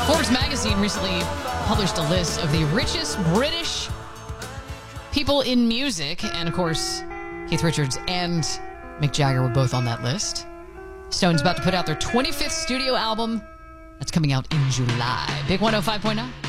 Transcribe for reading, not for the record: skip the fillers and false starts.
Forbes magazine recently published a list of the richest British people in music. And, of course, Keith Richards and Mick Jagger were both on that list. Stone's about to put out their 25th studio album. That's coming out in July. Big 105.9.